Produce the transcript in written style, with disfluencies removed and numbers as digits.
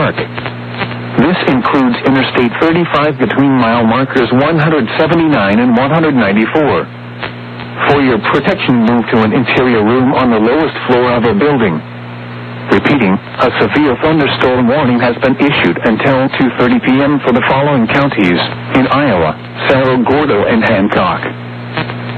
Park. This includes Interstate 35 between mile markers 179 and 194. For your protection, move to an interior room on the lowest floor of a building. Repeating, a severe thunderstorm warning has been issued until 2:30 p.m. for the following counties in Iowa: Cerro Gordo and Hancock.